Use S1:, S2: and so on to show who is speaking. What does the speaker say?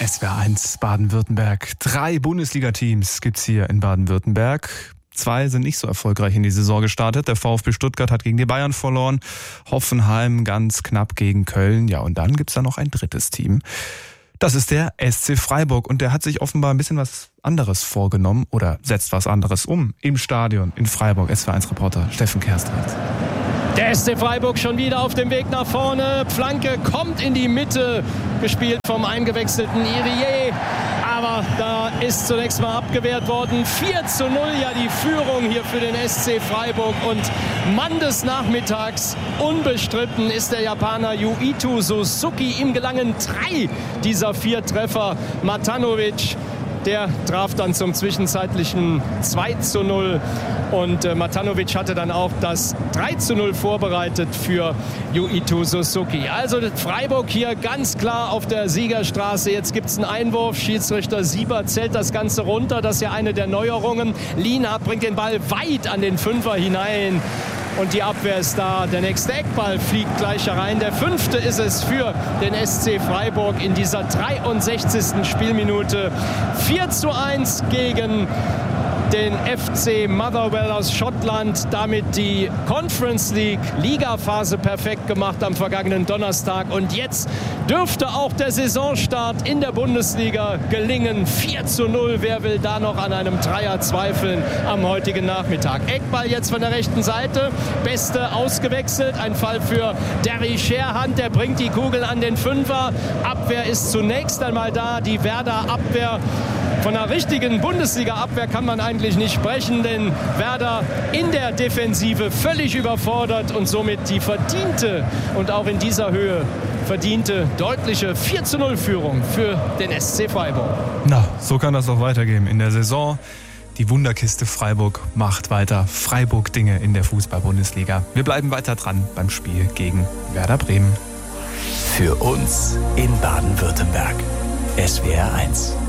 S1: SWR 1 Baden-Württemberg. 3 Bundesliga-Teams gibt's hier in Baden-Württemberg. 2 sind nicht so erfolgreich in die Saison gestartet. Der VfB Stuttgart hat gegen die Bayern verloren. Hoffenheim ganz knapp gegen Köln. Ja, und dann gibt's da noch ein drittes Team. Das ist der SC Freiburg. Und der hat sich offenbar ein bisschen was anderes vorgenommen oder setzt was anderes um im Stadion in Freiburg. SWR 1 Reporter Steffen Kerstreith.
S2: Der SC Freiburg schon wieder auf dem Weg nach vorne. Flanke kommt in die Mitte, gespielt vom eingewechselten Irié. Aber da ist zunächst mal abgewehrt worden. 4:0 ja die Führung hier für den SC Freiburg. Und Mann des Nachmittags, unbestritten, ist der Japaner Yuito Suzuki. Ihm gelangen 3 dieser 4 Treffer. Matanovic, der traf dann zum zwischenzeitlichen 2:0 und Matanovic hatte dann auch das 3:0 vorbereitet für Yuito Suzuki. Also Freiburg hier ganz klar auf der Siegerstraße. Jetzt gibt es einen Einwurf. Schiedsrichter Sieber zählt das Ganze runter. Das ist ja eine der Neuerungen. Lienhardt bringt den Ball weit an den Fünfer hinein. Und die Abwehr ist da. Der nächste Eckball fliegt gleich herein. Der 5. ist es für den SC Freiburg in dieser 63. Spielminute. 4:1 gegen den FC Motherwell aus Schottland. Damit die Conference League Ligaphase perfekt gemacht am vergangenen Donnerstag. Und jetzt dürfte auch der Saisonstart in der Bundesliga gelingen. 4:0. Wer will da noch an einem Dreier zweifeln am heutigen Nachmittag? Eckball jetzt von der rechten Seite. Beste ausgewechselt. Ein Fall für Derry Scherhand. Der bringt die Kugel an den Fünfer. Abwehr ist zunächst einmal da. Die Werder Abwehr. Von einer richtigen Bundesliga-Abwehr kann man eigentlich nicht sprechen, denn Werder in der Defensive völlig überfordert und somit die verdiente und auch in dieser Höhe verdiente, deutliche 4:0-Führung für den SC Freiburg.
S1: Na, so kann das doch weitergehen in der Saison. Die Wunderkiste Freiburg macht weiter Freiburg-Dinge in der Fußball-Bundesliga. Wir bleiben weiter dran beim Spiel gegen Werder Bremen.
S3: Für uns in Baden-Württemberg. SWR 1.